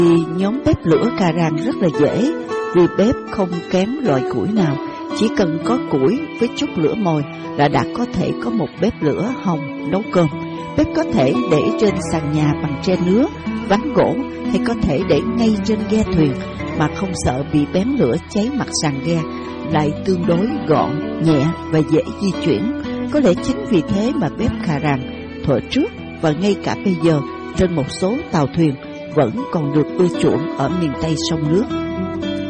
Thì nhóm bếp lửa Cà Ràng rất là dễ, vì bếp không kém loại củi nào. Chỉ cần có củi với chút lửa mồi là đã có thể có một bếp lửa hồng nấu cơm. Bếp có thể để trên sàn nhà bằng tre nứa, ván gỗ, hay có thể để ngay trên ghe thuyền mà không sợ bị bén lửa cháy mặt sàn ghe, lại tương đối gọn, nhẹ và dễ di chuyển. Có lẽ chính vì thế mà bếp Cà Ràng thuở trước và ngay cả bây giờ trên một số tàu thuyền vẫn còn được ưa chuộng ở miền Tây sông nước.